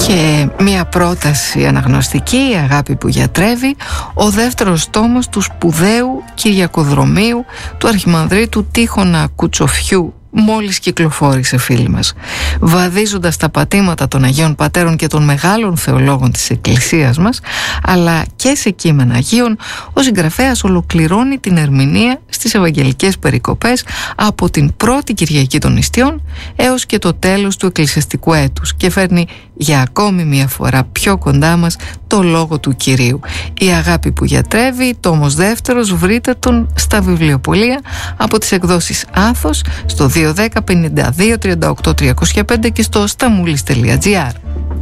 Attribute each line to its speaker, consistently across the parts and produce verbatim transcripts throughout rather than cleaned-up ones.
Speaker 1: Και μία πρόταση αναγνωστική, η αγάπη που γιατρεύει, ο δεύτερος τόμος του σπουδαίου Κυριακοδρομίου του Αρχιμανδρίτου Τίχωνα Κουτσοφιού, μόλις κυκλοφόρησε, φίλοι μας. Βαδίζοντας τα πατήματα των Αγίων Πατέρων και των μεγάλων θεολόγων της Εκκλησίας μας, αλλά και σε κείμενα Αγίων, ο συγγραφέας ολοκληρώνει την ερμηνεία στις Ευαγγελικές περικοπές από την πρώτη Κυριακή των Νηστείων έως και το τέλος του εκκλησιαστικού έτους και φέρνει για ακόμη μια φορά πιο κοντά μας το λόγο του Κυρίου. Η αγάπη που γιατρεύει, τόμος δεύτερος, βρείτε τον στα βιβλιοπωλεία από τις εκδόσεις Άθος στο δύο δέκα πενήντα δύο τριάντα οκτώ τριακόσια πέντε και στο σταμούλης τελεία τζι άρ.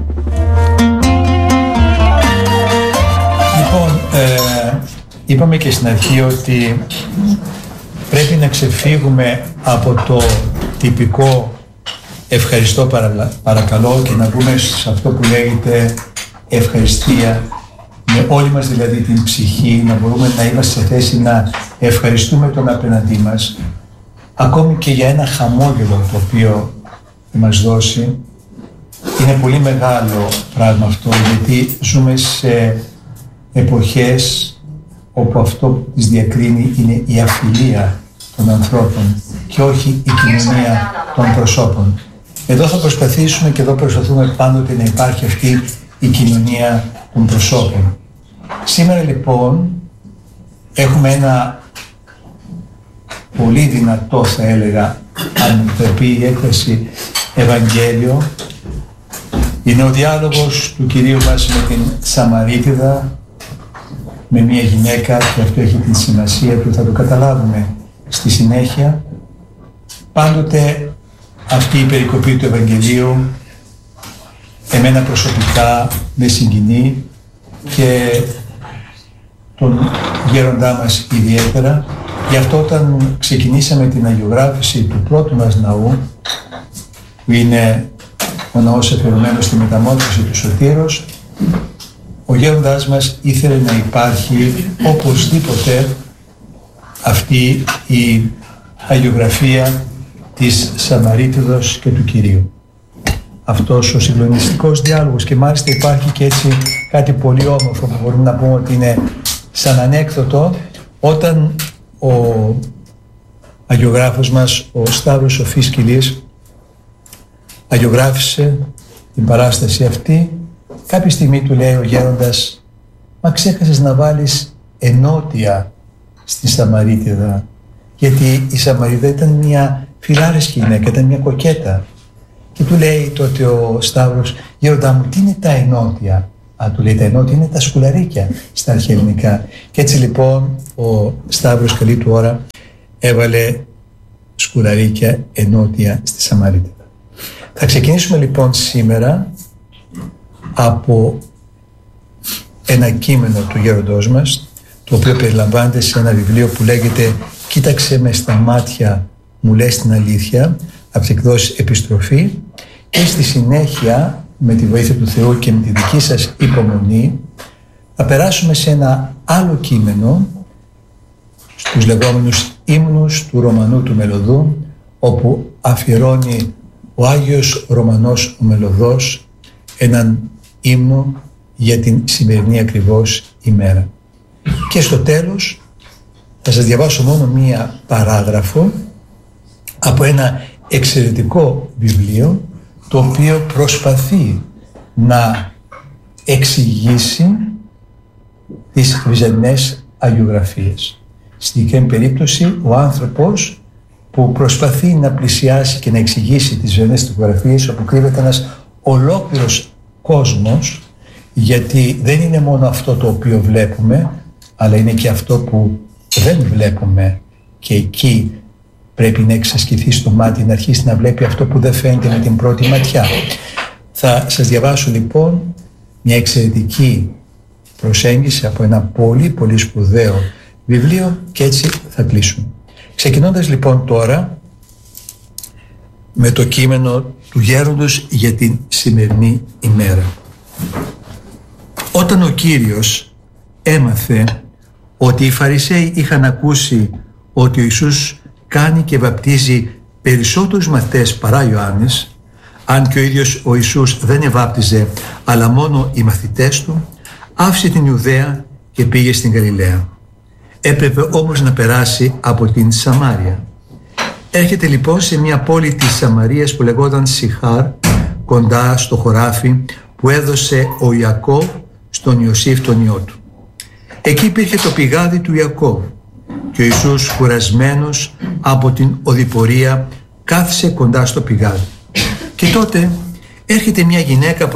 Speaker 2: Λοιπόν, ε, είπαμε και στην αρχή ότι πρέπει να ξεφύγουμε από το τυπικό ευχαριστώ παρα, παρακαλώ και να μπούμε σε αυτό που λέγεται ευχαριστία, με όλη μας δηλαδή την ψυχή, να μπορούμε να είμαστε σε θέση να ευχαριστούμε τον απέναντί μας, ακόμη και για ένα χαμόγελο το οποίο μας δώσει. Είναι πολύ μεγάλο πράγμα αυτό, γιατί ζούμε σε εποχές όπου αυτό που τις διακρίνει είναι η αφιλία των ανθρώπων και όχι η κοινωνία των προσώπων. Εδώ θα προσπαθήσουμε και εδώ προσπαθούμε πάντοτε να υπάρχει αυτή η κοινωνία των προσώπων. Σήμερα λοιπόν έχουμε ένα πολύ δυνατό, θα έλεγα, αν μου το πει η έκφραση, Ευαγγέλιο. Είναι ο διάλογος του Κυρίου μας με την Σαμαρίτιδα, με μια γυναίκα, και αυτό έχει την σημασία του, θα το καταλάβουμε στη συνέχεια. Πάντοτε αυτή η περικοπή του Ευαγγελίου εμένα προσωπικά με συγκινεί και τον γέροντά μας ιδιαίτερα. Γι' αυτό όταν ξεκινήσαμε την αγιογράφηση του πρώτου μας ναού, που είναι ο ναός αφιερωμένος στη μεταμόρφωση του Σωτήρος, ο γέροντάς μας ήθελε να υπάρχει οπωσδήποτε αυτή η αγιογραφία της Σαμαρίτιδος και του Κυρίου. Αυτός ο συγκλονιστικός διάλογος, και μάλιστα υπάρχει και έτσι κάτι πολύ όμορφο που μπορούμε να πούμε ότι είναι σαν ανέκδοτο, όταν ο αγιογράφος μας, ο Σταύρος Σοφής Κιλής, αγιογράφησε την παράσταση αυτή, κάποια στιγμή του λέει ο γέροντας, μα ξέχασες να βάλεις ενότια στη Σαμαρίτιδα, γιατί η Σαμαρίτιδα ήταν μια φιλάρεσκη γυναίκα, ήταν μια κοκέτα. Και του λέει τότε ο Σταύρος, γέροντα μου, τι είναι τα ενότια? Α, του λέει, τα ενότια είναι τα σκουλαρίκια στα αρχαιελληνικά. Και έτσι λοιπόν ο Σταύρος, καλή του ώρα, έβαλε σκουλαρίκια ενότια στη Σαμαρίτιδα. Θα ξεκινήσουμε λοιπόν σήμερα από ένα κείμενο του γέροντός μας, το οποίο περιλαμβάνεται σε ένα βιβλίο που λέγεται «Κοίταξε με στα μάτια, μου λες την αλήθεια», από τις εκδόσεις Επιστροφή, και στη συνέχεια, με τη βοήθεια του Θεού και με τη δική σας υπομονή, θα περάσουμε σε ένα άλλο κείμενο, στους λεγόμενους ύμνους του Ρωμανού του Μελωδού, όπου αφιερώνει ο Άγιος Ρωμανός ο Μελωδός έναν ύμνο για την σημερινή ακριβώς ημέρα. Και στο τέλος θα σας διαβάσω μόνο μία παράγραφο από ένα εξαιρετικό βιβλίο, το οποίο προσπαθεί να εξηγήσει τις βυζαντινές αγιογραφίες. Στην περίπτωση ο άνθρωπος που προσπαθεί να πλησιάσει και να εξηγήσει τις βυζαντινές αγιογραφίες, όπου κρύβεται ένας ολόκληρος κόσμος, γιατί δεν είναι μόνο αυτό το οποίο βλέπουμε, αλλά είναι και αυτό που δεν βλέπουμε, και εκεί πρέπει να εξασκηθεί στο μάτι, να αρχίσει να βλέπει αυτό που δεν φαίνεται με την πρώτη ματιά. Θα σας διαβάσω λοιπόν μια εξαιρετική προσέγγιση από ένα πολύ πολύ σπουδαίο βιβλίο και έτσι θα κλείσουμε. Ξεκινώντας λοιπόν τώρα με το κείμενο του γέροντος για την σημερινή ημέρα. Όταν ο Κύριος έμαθε ότι οι Φαρισαίοι είχαν ακούσει ότι ο Ιησούς κάνει και βαπτίζει περισσότερους μαθητές παρά Ιωάννης, αν και ο ίδιος ο Ιησούς δεν ευάπτιζε, αλλά μόνο οι μαθητές του, άφησε την Ιουδαία και πήγε στην Γαλιλαία. Έπρεπε όμως να περάσει από την Σαμάρια. Έρχεται λοιπόν σε μια πόλη της Σαμαρίας που λεγόταν Σιχάρ, κοντά στο χωράφι που έδωσε ο Ιακώβ στον Ιωσήφ τον ιό του. Εκεί υπήρχε το πηγάδι του Ιακώβ και ο Ιησούς, κουρασμένος από την οδηπορία, κάθισε κοντά στο πηγάδι. Και τότε έρχεται μια γυναίκα